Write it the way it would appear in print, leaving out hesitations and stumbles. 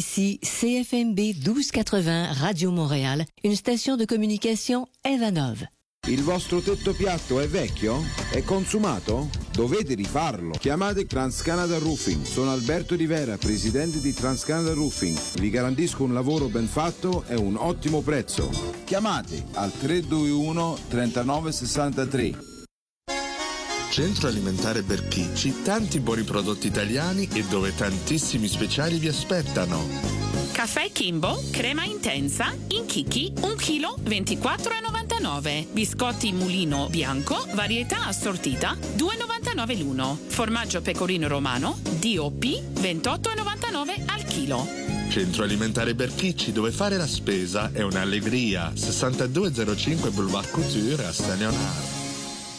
Ici CFMB 1280 Radio Montréal, une station de communication Evanov. Il vostro tetto piatto è vecchio? È consumato? Dovete rifarlo. Chiamate TransCanada Roofing. Sono Alberto Rivera, presidente di TransCanada Roofing. Vi garantisco un lavoro ben fatto e un ottimo prezzo. Chiamate al 321 3963. Centro Alimentare Berchicci, tanti buoni prodotti italiani e dove tantissimi speciali vi aspettano. Caffè Kimbo, crema intensa, in chicchi, 1 chilo, 24,99. Biscotti Mulino bianco, varietà assortita, 2,99 l'uno. Formaggio pecorino romano, DOP, 28,99 al chilo. Centro Alimentare Berchicci, dove fare la spesa è un'allegria. 6205 Boulevard Couture a Saint-Léonard.